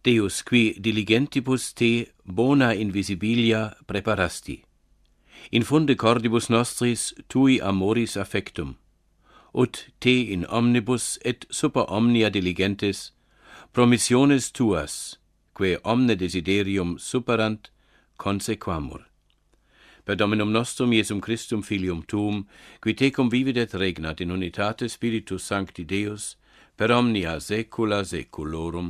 Deus qui diligentibus te bona invisibilia preparasti. Infunde cordibus nostris tui amoris affectum, ut te in omnibus et super omnia diligentes promissiones tuas, quae omne desiderium superant, consequamur. Per Dominum nostrum Iesum Christum Filium tuum, qui tecum vivit et regnat in unitate Spiritus Sancti Deus, per omnia saecula saeculorum.